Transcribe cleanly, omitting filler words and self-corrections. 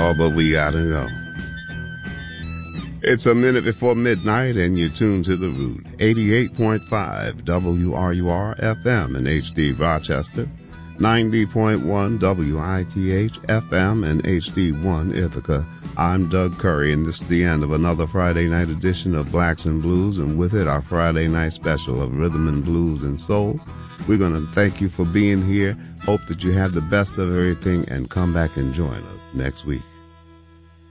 Oh, but we gotta go. It's a minute before midnight, and you're tuned to The Root, 88.5 WRUR FM in HD Rochester, 90.1 WITH FM and HD1 Ithaca. I'm Doug Curry, and this is the end of another Friday night edition of Blacks and Blues, and with it, our Friday night special of Rhythm and Blues and Soul. We're going to thank you for being here. Hope that you have the best of everything, and come back and join us next week.